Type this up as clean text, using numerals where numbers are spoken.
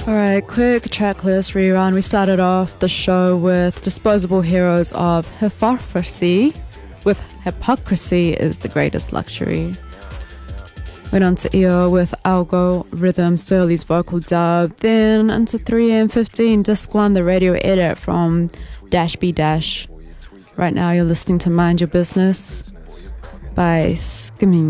Alright, quick tracklist rerun. We started off the show with Disposable Heroes of Hypocrisy with Hypocrisy is the Greatest Luxury. Went on to EO with Algorithm, Surly's vocal dub. Then into 3am15, Disc 1, the radio edit from Dash B Dash. Right now you're listening to Mind Your Business by Skimming.